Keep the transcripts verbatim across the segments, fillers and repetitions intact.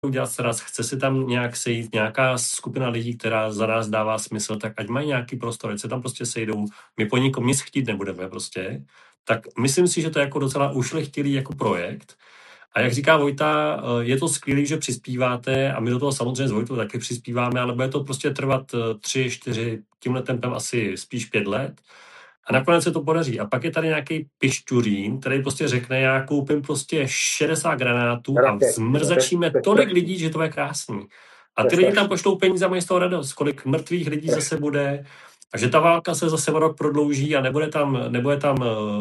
udělat sraz, chce si tam nějak sejít nějaká skupina lidí, která za nás dává smysl, tak ať mají nějaký prostor, ať se tam prostě sejdou, my po nikom nic chtít nebudeme prostě, tak myslím si, že to je jako docela ušlechtilý jako projekt. A jak říká Vojta, je to skvělý, že přispíváte a my do toho samozřejmě s Vojtou taky přispíváme, ale bude to prostě trvat tři, čtyři, tímhle tempem asi spíš pět let. A nakonec se to podaří. A pak je tady nějaký pišťurín, který prostě řekne, já koupím prostě šedesát granátů a zmrzačíme tolik lidí, že to je krásný. A ty lidi tam pošlou peníze a mají z toho radost. Kolik mrtvých lidí zase bude. A že ta válka se zase o rok prodlouží a nebude tam, nebude tam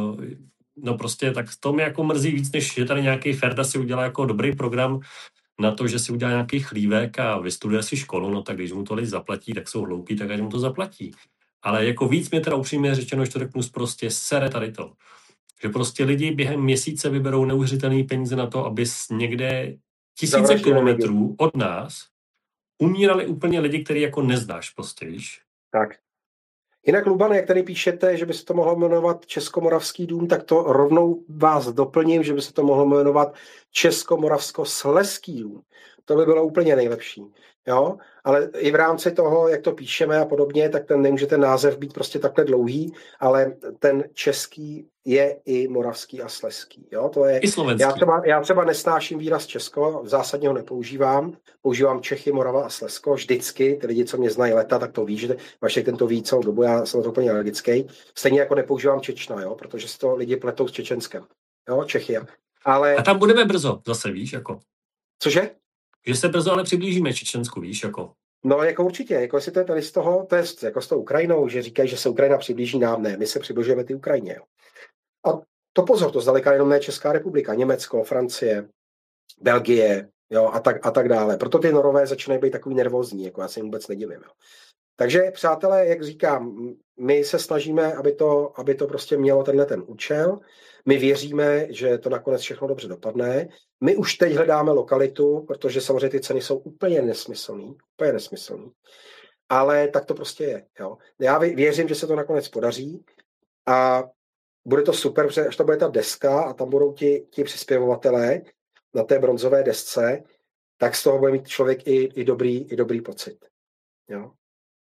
no prostě, tak to mě jako mrzí víc, než že tady nějaký Ferda si udělá jako dobrý program na to, že si udělá nějaký chlívek a vystuduje si školu, no tak když mu to lidi zaplatí, tak jsou hloupí, tak ať mu to zaplatí. Ale jako víc mě teda upřímně řečeno, že to řeknu prostě sere tady to. Že prostě lidi během měsíce vyberou neuvěřitelné peníze na to, aby někde tisíce Zavražděné kilometrů lidi. od nás umírali úplně lidi, který jako neznáš prostě, víš? Tak. Jinak, Lubane, jak tady píšete, že by se to mohlo jmenovat Českomoravský dům, tak to rovnou vás doplním, že by se to mohlo jmenovat Českomoravsko-Slezský dům. To by bylo úplně nejlepší. Jo? Ale i v rámci toho, jak to píšeme a podobně, tak ten nemůže ten název být prostě takhle dlouhý, ale ten český je i moravský a slezský. Jo? To je, I slovenský. já, třeba, já třeba nesnáším výraz Česko, zásadně ho nepoužívám. Používám Čechy, Morava a Slezsko vždycky. Ty lidi, co mě znají leta, tak to ví, že Vašek ten to ví celou dobu, já jsem na to úplně alergický. Stejně jako nepoužívám Čečna, jo? Protože si to lidi pletou s Čečenskem. Jo? Čechy. Ale... A tam budeme brzo zase, víš, jako. Cože? Že se brzo ale přiblížíme Čečensku, víš, jako. No, jako určitě, jako jestli to je tady z toho, to je jako s tou Ukrajinou, že říkají, že se Ukrajina přiblíží nám, ne, my se přibližujeme ty Ukrajině. Jo. A to pozor, to zdaleka jenom ne Česká republika, Německo, Francie, Belgie, jo, a tak, a tak dále. Proto ty Norové začínají být takový nervózní, jako já se jim vůbec nedivím. Jo. Takže, přátelé, jak říkám, my se snažíme, aby to, aby to prostě mělo tenhle ten účel. My věříme, že to nakonec všechno dobře dopadne. My už teď hledáme lokalitu, protože samozřejmě ty ceny jsou úplně nesmyslný, úplně nesmyslný. Ale tak to prostě je. Jo. Já věřím, že se to nakonec podaří a bude to super, protože až to bude ta deska a tam budou ti, ti přispěvovatelé na té bronzové desce, tak z toho bude mít člověk i, i, dobrý, i dobrý pocit. Jo.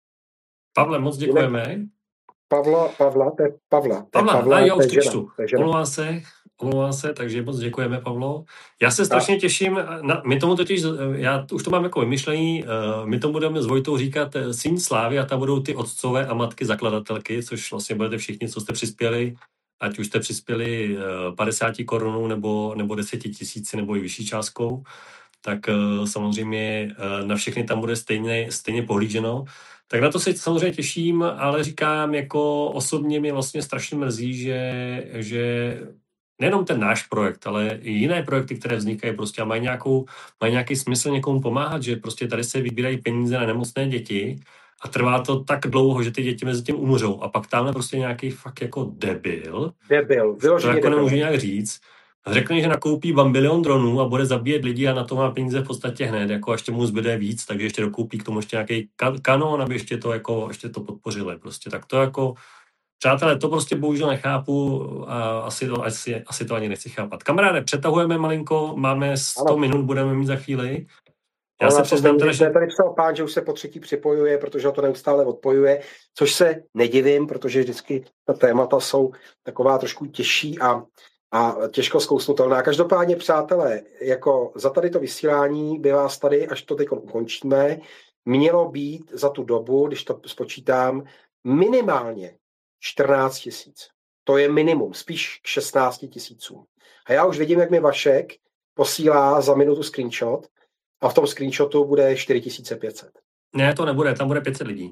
Pavle, moc děkujeme. Pavla, Pavla, to je Pavla. Pavla, Pavla, a já už to je žena, čtu. to je žena. Omlouvám se, omlouvám se, takže moc děkujeme, Pavlo. Já se strašně a... těším, na, my tomu totiž, já už to mám jako vymyšlení, uh, my tomu budeme s Vojtou říkat uh, Síň slávy a tam budou ty otcové a matky zakladatelky, což vlastně budete všichni, co jste přispěli, ať už jste přispěli uh, padesát korunů nebo, nebo deset tisíci nebo i vyšší částkou, tak uh, samozřejmě uh, na všechny tam bude stejně, stejně pohlíženo. Tak na to se samozřejmě těším, ale říkám, jako osobně mě vlastně strašně mrzí, že, že nejenom ten náš projekt, ale i jiné projekty, které vznikají prostě a mají, nějakou, mají nějaký smysl někomu pomáhat, že prostě tady se vybírají peníze na nemocné děti a trvá to tak dlouho, že ty děti mezi tím umřou a pak tamhle prostě nějaký fakt jako debil, Debil, to jako nemůžu nějak říct, řekne, že nakoupí bambilion dronů a bude zabíjet lidi a na to má peníze v podstatě hned, jako ještě mu zbyde víc, takže ještě dokoupí k tomu ještě nějaký kanon, aby ještě to, jako, ještě to podpořili. Prostě. Tak to jako, přátelé, to prostě bohužel nechápu a asi to, asi, asi to ani nechci chápat. Kamaráde, přetahujeme malinko, máme sto ano. minut, budeme mít za chvíli. Já se přiznám teda, že... Tady psal pán, že už se po třetí připojuje, protože ho to neustále odpojuje, což se nedivím, protože vždycky ta témata jsou taková trošku těžší a a těžko zkousnutelná. Každopádně, přátelé, jako za tady to vysílání by vás tady, až to teď ukončíme, mělo být za tu dobu, když to spočítám, minimálně čtrnáct tisíc. To je minimum, spíš k šestnácti tisícům. A já už vidím, jak mi Vašek posílá za minutu screenshot a v tom screenshotu bude čtyři tisíce pět set. Ne, to nebude, tam bude pět set lidí.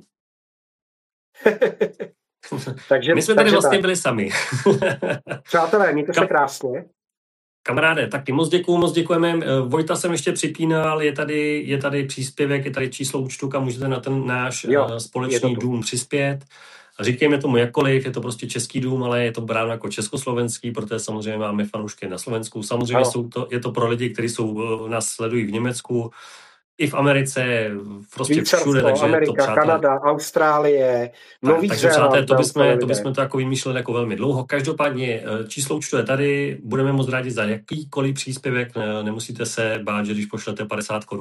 takže, My jsme tady vlastně tak. byli sami. Přátelé, mějte Kam... se krásně. Kamaráde, taky moc děkuju, moc děkujeme. Vojta jsem ještě připínal, je tady, je tady příspěvek, je tady číslo účtu, kam můžete na ten náš jo, společný dům přispět. Říkejme tomu jakkoliv, je to prostě český dům, ale je to bráno jako československý, protože samozřejmě máme fanoušky na Slovensku. Samozřejmě jsou to, je to pro lidi, kteří jsou, nás sledují v Německu, i v Americe, prostě všude, takže Amerika, to přátelé... Kanada, Austrálie, Nový tak, Zéland. Takže to bychom to, bychom to jako vymýšleli jako velmi dlouho. Každopádně číslo účtu je tady, budeme moc rádi za jakýkoliv příspěvek, nemusíte se bát, že když pošlete padesát korun,